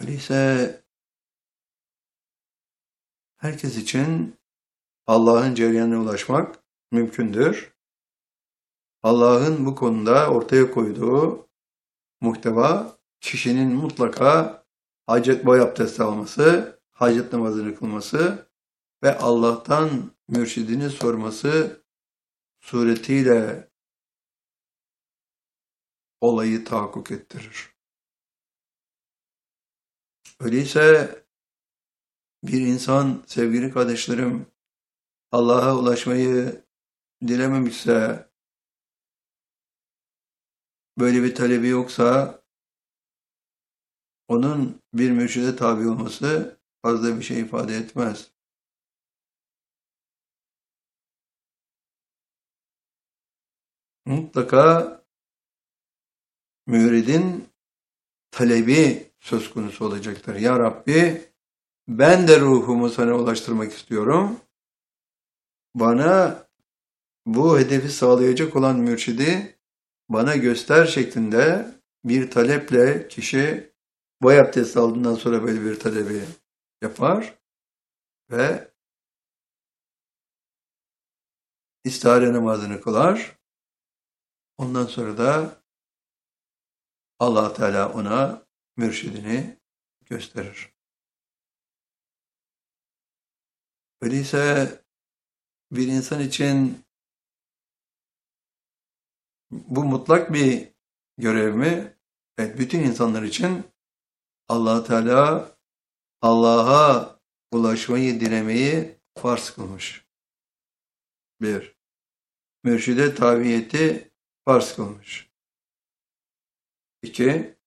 Öyleyse herkes için Allah'ın cereyanına ulaşmak mümkündür. Allah'ın bu konuda ortaya koyduğu muhteva, kişinin mutlaka hacet boy abdesti alması, hacet namazını kılması ve Allah'tan mürşidini sorması suretiyle olayı tahakkuk ettirir. Öyleyse bir insan, sevgili kardeşlerim, Allah'a ulaşmayı dilememişse, böyle bir talebi yoksa, onun bir mürşide tabi olması fazla bir şey ifade etmez. Mutlaka müridin talebi söz konusu olacaktır. Ya Rabbi, ben de ruhumu sana ulaştırmak istiyorum. Bana bu hedefi sağlayacak olan mürşidi bana göster şeklinde bir taleple kişi boy abdesti aldığından sonra böyle bir talebi yapar ve istihare namazını kılar. Ondan sonra da Allah Teala ona mürşidini gösterir. Öyleyse bir insan için bu mutlak bir görev mi? Evet, bütün insanlar için Allah Teala Allah'a ulaşmayı dilemeyi farz kılmış. Bir, mürşide tabiyeti farz kılmış. İki,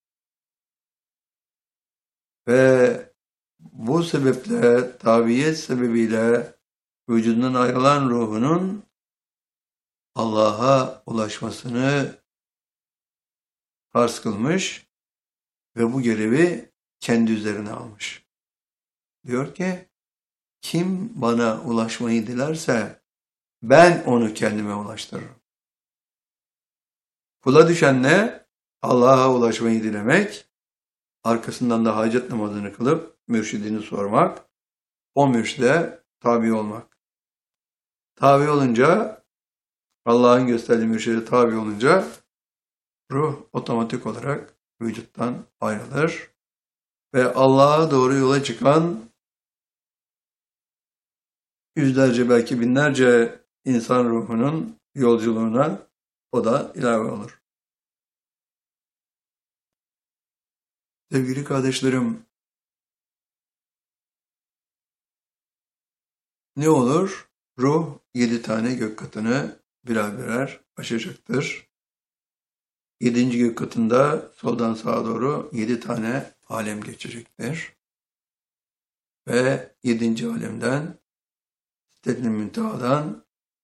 ve bu sebeple, tabiyet sebebiyle vücudundan ayrılan ruhunun Allah'a ulaşmasını farz kılmış ve bu görevi kendi üzerine almış. Diyor ki, kim bana ulaşmayı dilerse ben onu kendime ulaştırırım. Kula düşen ne? Allah'a ulaşmayı dilemek, arkasından da hacet namazını kılıp mürşidini sormak, o mürşide tabi olmak. Tabi olunca, Allah'ın gösterdiği mürşide tabi olunca ruh otomatik olarak vücuttan ayrılır ve Allah'a doğru yola çıkan yüzlerce belki binlerce insan ruhunun yolculuğuna o da ilave olur. Sevgili kardeşlerim, ne olur? Ruh 7 tane gök katını birer birer aşacaktır. 7. gök katında soldan sağa doğru 7 tane alem geçecektir. Ve 7. alemden, Sidret-i Münteha'dan,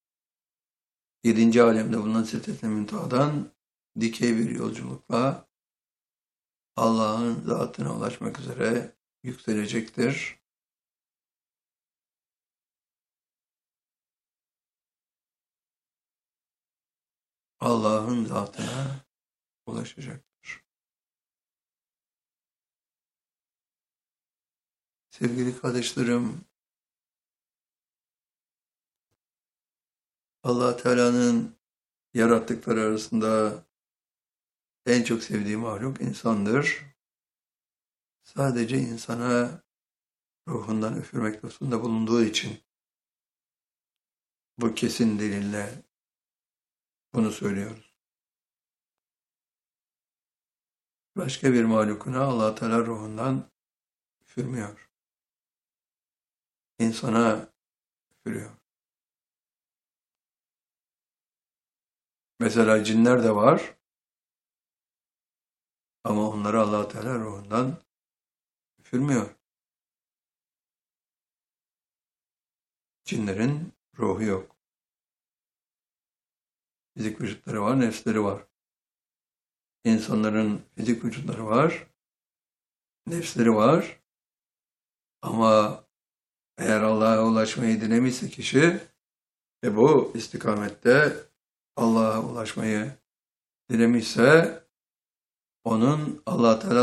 7. alemde bulunan Sidret-i Münteha'dan dikey bir yolculukla Allah'ın zatına ulaşmak üzere yükselecektir. Allah'ın zatına ulaşacaktır. Sevgili kardeşlerim, Allah Teala'nın yarattıkları arasında en çok sevdiği mahluk insandır. Sadece insana ruhundan üfürmek lütfunda bulunduğu için bu kesin delille bunu söylüyoruz. Başka bir mahlukuna Allah Teala ruhundan üfürmüyor. İnsana üfürüyor. Mesela cinler de var ama onları Allah Teala ruhundan üfürmüyor. Cinlerin ruhu yok. Fizik vücutları var, nefsleri var. İnsanların fizik vücutları var, nefsleri var. Ama eğer Allah'a ulaşmayı dilemişse kişi ve bu istikamette Allah'a ulaşmayı dilemişse onun Allah Teala